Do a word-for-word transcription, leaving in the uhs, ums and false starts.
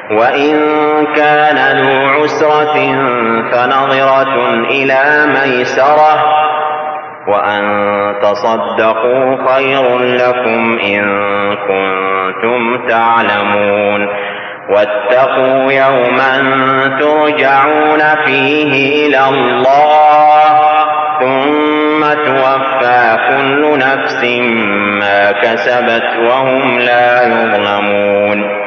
وإن كان ذو عسرة فنظرة إلى ميسرة وأن تصدقوا خير لكم إن كنتم تعلمون واتقوا يوما ترجعون فيه إلى الله ثم توفى كل نفس ما كسبت وهم لا يظلمون